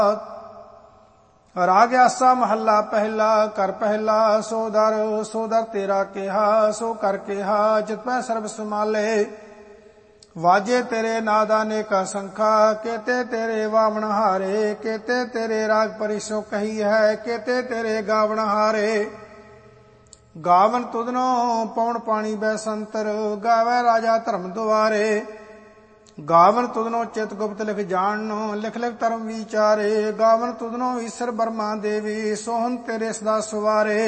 राग आसा महला पहला। कर पहला सो दर तेरा केहा। सो कर केहा जित पै सर्ब समाले। वाजे तेरे नादा ने का संखा। केते तेरे वावण हारे। केते तेरे राग परिसो कही है। केते तेरे गावण हारे। गावन तुधनो पौन पानी बैसंतर। गावै राजा धर्म दुआरे। गावन तुधनो चित गुप्त लिख जानो। लिख लिख धर्म विचारे। गावन तुधनो ईश्वर ब्रह्मा देवी। सोहन तेरे सदा सवारे।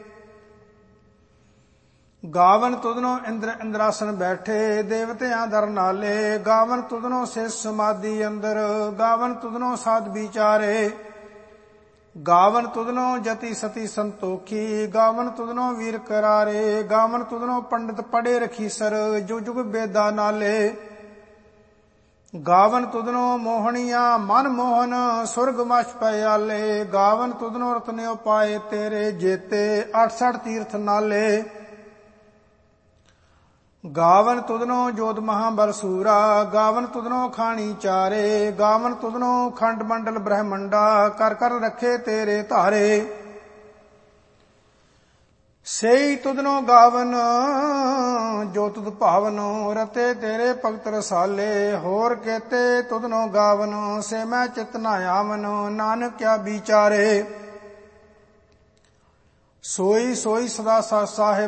गावन तुधनो इंद्र इंद्रासन बैठे। देवतियां दर नाले। गावन तुधनो शेष समाधि अंदर। गावन तुधनो साध विचारे। गावन तुधनो जति सती संतोखी। गावन तुधनो वीर करारे। गावन तुधनो पंडित पढ़े रखीसर। जुग जुग बेदा नाले। गावन तुधनो मोहनिया मन मोहन। सुरग मछ पयाले। गावन तुधनो रत्न उपाय तेरे। जेते 68 तीर्थ नाले। गावन तुधनो जोध महाबल सूरा। गावन तुधनो खानी चारे। गावन तुधनो खंड मंडल ब्रह्मंडा। कर कर रखे तेरे धारे। सेई तुधनो गावन जो तुध भावन। रते तेरे भगत रसाले। होर केते तुधनो गावन। से मैं चित न आवन। नानक क्या विचारे। सोई सोई सदा साहिब